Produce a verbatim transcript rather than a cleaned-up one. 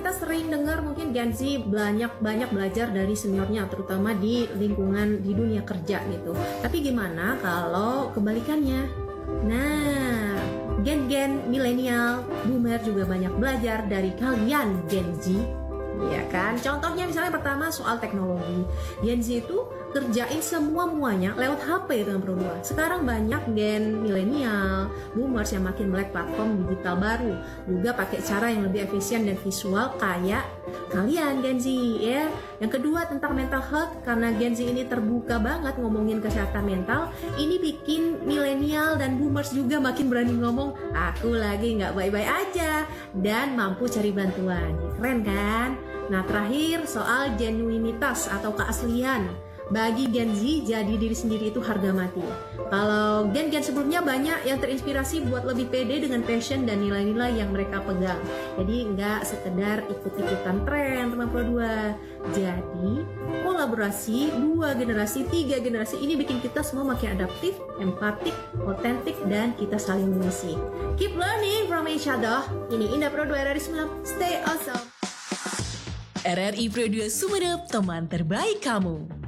kita sering dengar mungkin Gen Z banyak banyak belajar dari seniornya, terutama di lingkungan di dunia kerja gitu. Tapi gimana kalau kebalikannya? Nah, gen-gen milenial, boomer juga banyak belajar dari kalian Gen Z. Iya kan? Contohnya misalnya pertama soal teknologi. Gen Z itu kerjain semua-muanya lewat H P dengan Pro dua. Sekarang banyak gen milenial, boomers yang makin melek platform digital baru. Juga pakai cara yang lebih efisien dan visual kayak kalian Gen Z ya. Yang kedua tentang mental health, karena Gen Z ini terbuka banget ngomongin kesehatan mental, ini bikin milenial dan boomers juga makin berani ngomong, aku lagi nggak baik-baik aja, dan mampu cari bantuan. Keren kan? Nah terakhir soal genuinitas atau keaslian. Bagi Gen Z, jadi diri sendiri itu harga mati. Kalau gen-gen sebelumnya banyak yang terinspirasi buat lebih pede dengan passion dan nilai-nilai yang mereka pegang. Jadi nggak sekedar ikut-ikutan tren teman Pro dua. Jadi kolaborasi dua generasi, tiga generasi ini bikin kita semua makin adaptif, empatik, otentik, dan kita saling mengisi. Keep learning from each other. Ini Indah Pro dua R R I sembilan. Stay awesome. R R I Pro dua Sumeneb, teman terbaik kamu.